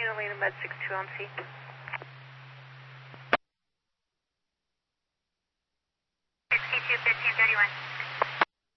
Alina Med 62 on C. It's K2 1531.